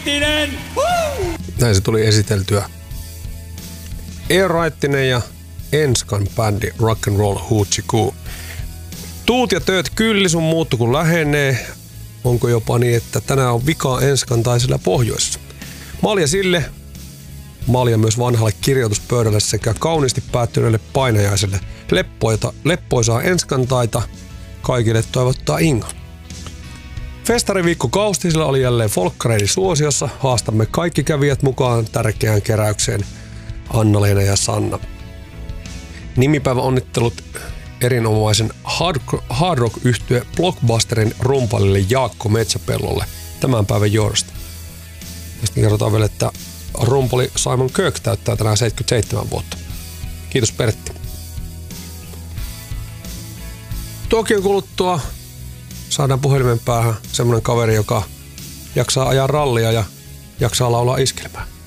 Raittinen! Näin se tuli esiteltyä. Eero Raittinen ja Enskan bändi Rock and Roll Hoochie Coo. Tuut ja tööt kylli, sun muuttu kun lähenee. Onko jopa niin, että tänään on vikaa Enskan tai sillä pohjoisessa. Malja sille, malja myös vanhalle kirjoituspöydälle sekä kauniisti päättyneelle painajaiselle. Leppoisaa Enskantaita kaikille toivottaa Inga. Festariviikko Kaustisilla oli jälleen folkkareiden suosiossa. Haastamme kaikki kävijät mukaan tärkeään keräykseen Anna-Leena ja Sanna. Nimipäivä onnittelut erinomaisen hard rock-yhtye Blockbusterin rumpalille Jaakko Metsäpellolle tämän päivän johdosta. Ja sitten kerrotaan vielä, että rumpali Simon Kirk täyttää tänään 77 vuotta. Kiitos Pertti. Tuokion kuluttua saadaan puhelimen päähän semmonen kaveri, joka jaksaa ajaa rallia ja jaksaa laulaa iskelmää.